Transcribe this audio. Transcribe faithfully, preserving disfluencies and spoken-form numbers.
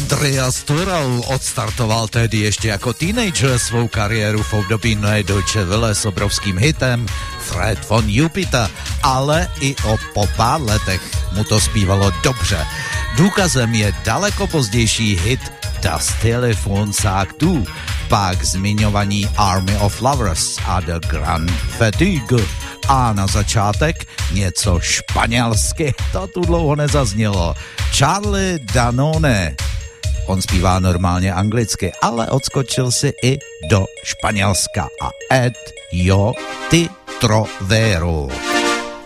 Andreas Thurl odstartoval tehdy ještě jako teenager svou kariéru v období Neue Deutsche Welle s obrovským hitem Fred von Jupiter, ale i o po pár letech mu to zpívalo dobře. Důkazem je daleko pozdější hit Das Telefon sagt du, pak zmiňovaní Army of Lovers a The Grand Fatigue. A na začátek něco španělsky, to tu dlouho nezaznělo. Charlie Danone. On zpívá normálně anglicky, ale odskočil si i do Španělska. A Ed, yo, ty trovero.